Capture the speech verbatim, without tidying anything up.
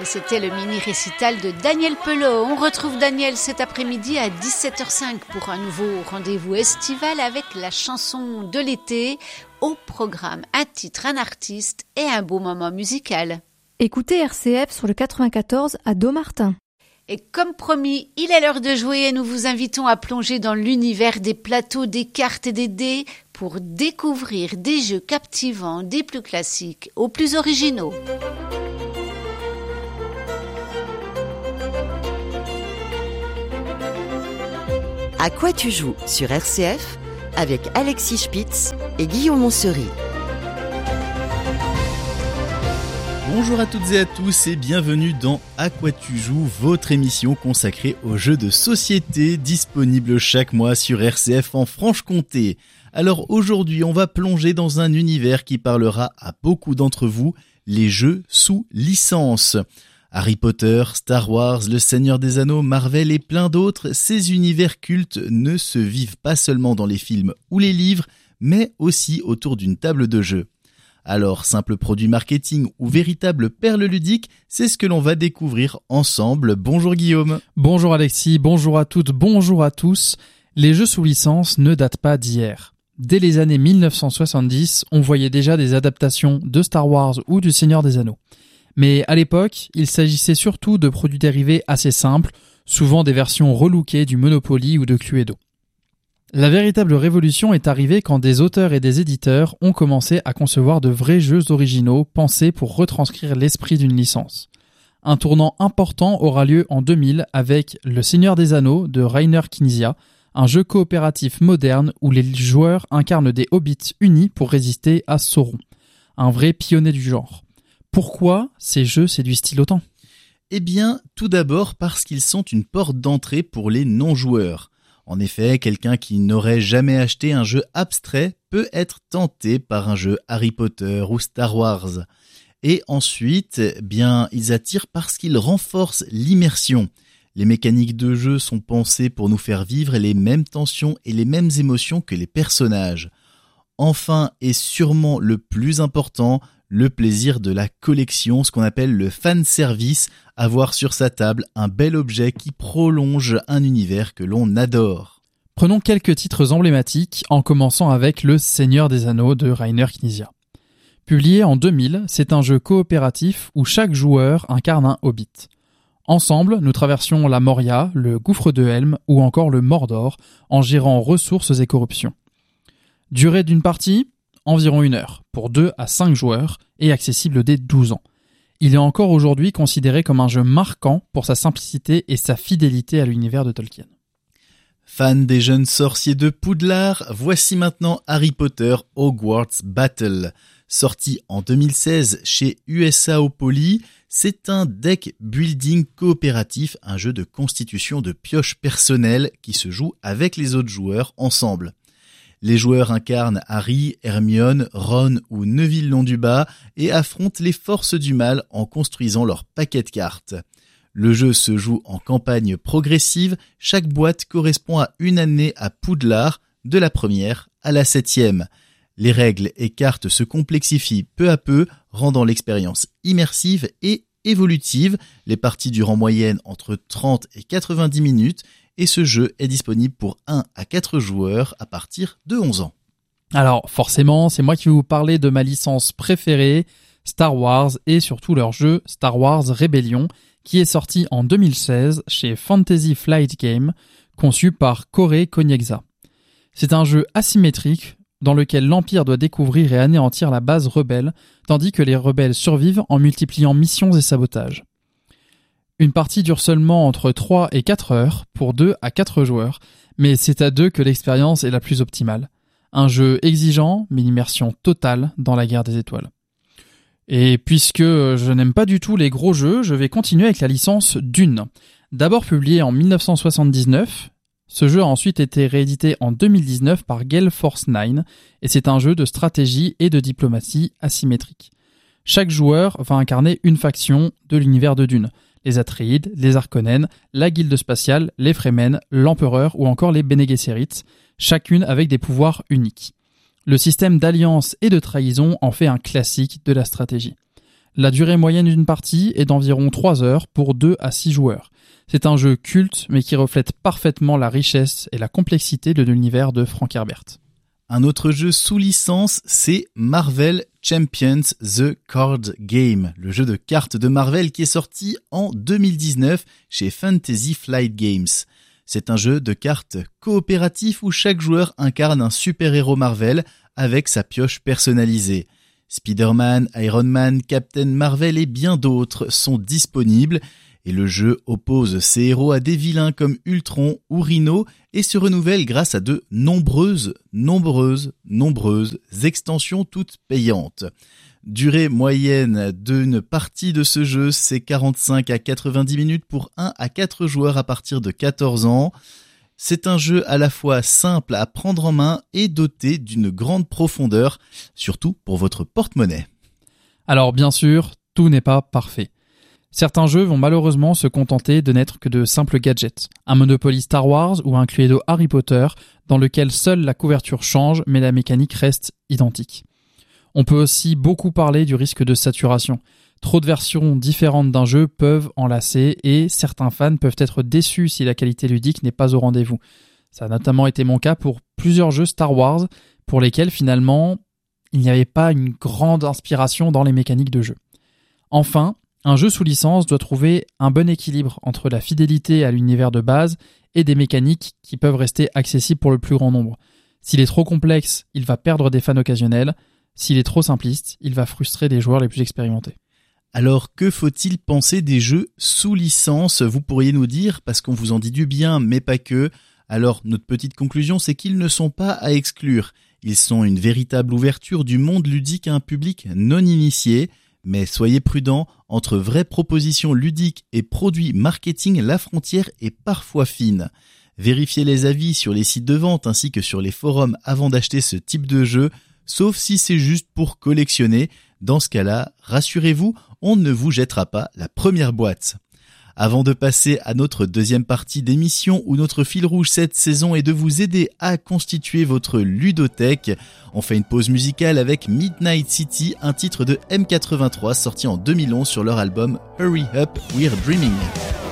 Et c'était le mini-récital de Daniel Pelot. On retrouve Daniel cet après-midi à dix-sept heures cinq pour un nouveau rendez-vous estival avec la chanson de l'été. Au programme, un titre, un artiste et un beau moment musical. Écoutez R C F sur le quatre-vingt-quatorze à Dommartin. Et comme promis, il est l'heure de jouer et nous vous invitons à plonger dans l'univers des plateaux, des cartes et des dés pour découvrir des jeux captivants, des plus classiques aux plus originaux. À quoi tu joues sur R C F avec Alexis Spitz et Guillaume Montseri. Bonjour à toutes et à tous et bienvenue dans À quoi tu joues, votre émission consacrée aux jeux de société disponible chaque mois sur R C F en Franche-Comté. Alors aujourd'hui, on va plonger dans un univers qui parlera à beaucoup d'entre vous, les jeux sous licence. Harry Potter, Star Wars, Le Seigneur des Anneaux, Marvel et plein d'autres, ces univers cultes ne se vivent pas seulement dans les films ou les livres, mais aussi autour d'une table de jeu. Alors, simple produit marketing ou véritable perle ludique, c'est ce que l'on va découvrir ensemble. Bonjour Guillaume. Bonjour Alexis, bonjour à toutes, bonjour à tous. Les jeux sous licence ne datent pas d'hier. Dès les années mille neuf cent soixante-dix, on voyait déjà des adaptations de Star Wars ou du Seigneur des Anneaux. Mais à l'époque, il s'agissait surtout de produits dérivés assez simples, souvent des versions relookées du Monopoly ou de Cluedo. La véritable révolution est arrivée quand des auteurs et des éditeurs ont commencé à concevoir de vrais jeux originaux pensés pour retranscrire l'esprit d'une licence. Un tournant important aura lieu en deux mille avec Le Seigneur des Anneaux de Reiner Knizia, un jeu coopératif moderne où les joueurs incarnent des hobbits unis pour résister à Sauron. Un vrai pionnier du genre. Pourquoi ces jeux séduisent-ils autant ? Eh bien, tout d'abord parce qu'ils sont une porte d'entrée pour les non-joueurs. En effet, quelqu'un qui n'aurait jamais acheté un jeu abstrait peut être tenté par un jeu Harry Potter ou Star Wars. Et ensuite, bien, ils attirent parce qu'ils renforcent l'immersion. Les mécaniques de jeu sont pensées pour nous faire vivre les mêmes tensions et les mêmes émotions que les personnages. Enfin, et sûrement le plus important, le plaisir de la collection, ce qu'on appelle le fan service, avoir sur sa table un bel objet qui prolonge un univers que l'on adore. Prenons quelques titres emblématiques, en commençant avec Le Seigneur des Anneaux de Reiner Knizia. Publié en deux mille, c'est un jeu coopératif où chaque joueur incarne un hobbit. Ensemble, nous traversions la Moria, le gouffre de Helm ou encore le Mordor, en gérant ressources et corruption. Durée d'une partie ? Environ une heure, pour deux à cinq joueurs, et accessible dès douze ans. Il est encore aujourd'hui considéré comme un jeu marquant pour sa simplicité et sa fidélité à l'univers de Tolkien. Fan des jeunes sorciers de Poudlard, voici maintenant Harry Potter Hogwarts Battle. Sorti en deux mille seize chez U S A Opoly, c'est un deck building coopératif, un jeu de constitution de pioches personnelles qui se joue avec les autres joueurs ensemble. Les joueurs incarnent Harry, Hermione, Ron ou Neville Londubat et affrontent les forces du mal en construisant leur paquet de cartes. Le jeu se joue en campagne progressive, chaque boîte correspond à une année à Poudlard, de la première à la septième. Les règles et cartes se complexifient peu à peu, rendant l'expérience immersive et évolutive. Les parties durent en moyenne entre trente et quatre-vingt-dix minutes, et ce jeu est disponible pour un à quatre joueurs à partir de onze ans. Alors forcément, c'est moi qui vais vous parler de ma licence préférée, Star Wars, et surtout leur jeu Star Wars Rebellion, qui est sorti en deux mille seize chez Fantasy Flight Games, conçu par Corey Koenigsegg. C'est un jeu asymétrique dans lequel l'Empire doit découvrir et anéantir la base rebelle, tandis que les rebelles survivent en multipliant missions et sabotages. Une partie dure seulement entre trois et quatre heures pour deux à quatre joueurs, mais c'est à deux que l'expérience est la plus optimale. Un jeu exigeant, mais une immersion totale dans la guerre des étoiles. Et puisque je n'aime pas du tout les gros jeux, je vais continuer avec la licence Dune. D'abord publié en dix-neuf cent soixante-dix-neuf, ce jeu a ensuite été réédité en deux mille dix-neuf par Gale Force neuf, et c'est un jeu de stratégie et de diplomatie asymétrique. Chaque joueur va incarner une faction de l'univers de Dune. Les Atreides, les Harkonnen, la Guilde spatiale, les Fremen, l'Empereur ou encore les Bene Gesserit, chacune avec des pouvoirs uniques. Le système d'alliance et de trahison en fait un classique de la stratégie. La durée moyenne d'une partie est d'environ trois heures pour deux à six joueurs. C'est un jeu culte, mais qui reflète parfaitement la richesse et la complexité de l'univers de Frank Herbert. Un autre jeu sous licence, c'est Marvel Champions The Card Game, le jeu de cartes de Marvel qui est sorti en deux mille dix-neuf chez Fantasy Flight Games. C'est un jeu de cartes coopératif où chaque joueur incarne un super-héros Marvel avec sa pioche personnalisée. Spider-Man, Iron Man, Captain Marvel et bien d'autres sont disponibles et le jeu oppose ces héros à des vilains comme Ultron ou Rhino et se renouvelle grâce à de nombreuses, nombreuses, nombreuses extensions toutes payantes. Durée moyenne d'une partie de ce jeu, c'est quarante-cinq à quatre-vingt-dix minutes pour un à quatre joueurs à partir de quatorze ans. C'est un jeu à la fois simple à prendre en main et doté d'une grande profondeur, surtout pour votre porte-monnaie. Alors bien sûr, tout n'est pas parfait. Certains jeux vont malheureusement se contenter de n'être que de simples gadgets. Un Monopoly Star Wars ou un Cluedo Harry Potter, dans lequel seule la couverture change mais la mécanique reste identique. On peut aussi beaucoup parler du risque de saturation. Trop de versions différentes d'un jeu peuvent en lasser et certains fans peuvent être déçus si la qualité ludique n'est pas au rendez-vous. Ça a notamment été mon cas pour plusieurs jeux Star Wars pour lesquels finalement il n'y avait pas une grande inspiration dans les mécaniques de jeu. Enfin, un jeu sous licence doit trouver un bon équilibre entre la fidélité à l'univers de base et des mécaniques qui peuvent rester accessibles pour le plus grand nombre. S'il est trop complexe, il va perdre des fans occasionnels. S'il est trop simpliste, il va frustrer les joueurs les plus expérimentés. Alors, que faut-il penser des jeux sous licence ? Vous pourriez nous dire, parce qu'on vous en dit du bien, mais pas que. Alors, notre petite conclusion, c'est qu'ils ne sont pas à exclure. Ils sont une véritable ouverture du monde ludique à un public non initié. Mais soyez prudents, entre vraies propositions ludiques et produits marketing, la frontière est parfois fine. Vérifiez les avis sur les sites de vente ainsi que sur les forums avant d'acheter ce type de jeu, sauf si c'est juste pour collectionner. Dans ce cas-là, rassurez-vous, on ne vous jettera pas la première boîte. Avant de passer à notre deuxième partie d'émission où notre fil rouge cette saison est de vous aider à constituer votre ludothèque, on fait une pause musicale avec Midnight City, un titre de M quatre-vingt-trois sorti en deux mille onze sur leur album Hurry Up, We're Dreaming.